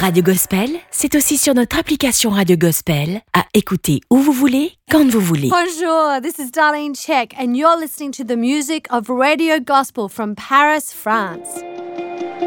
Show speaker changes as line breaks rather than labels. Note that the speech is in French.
Radio Gospel, c'est aussi sur notre application Radio Gospel, à écouter où vous voulez, quand vous voulez.
Bonjour, this is Darlene Check, and you're listening to the music of Radio Gospel from Paris, France.